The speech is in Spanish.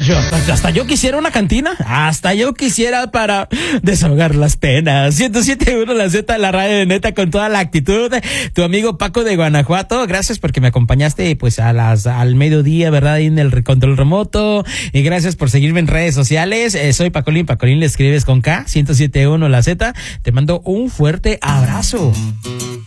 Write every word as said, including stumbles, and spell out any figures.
yo, hasta, hasta yo quisiera una cantina, hasta yo quisiera para desahogar las penas. ciento siete punto uno La Z, la radio de neta con toda la actitud. Tu amigo Paco de Guanajuato, gracias porque me acompañaste pues a las al mediodía, ¿verdad? Ahí en el control remoto. Y gracias por seguirme en redes sociales. Eh, soy Pacolín, Pacolín le escribes con K, ciento siete punto uno La Z. Te mando un fuerte abrazo.